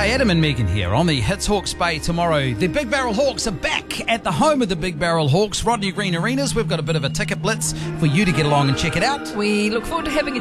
G'day, Adam and Megan here on the Hits Hawke's Bay tomorrow. The Big Barrel Hawks are back at the home of the Big Barrel Hawks, Rodney Green Arenas. We've got a bit of a ticket blitz for you to get along and check it out. We look forward to having a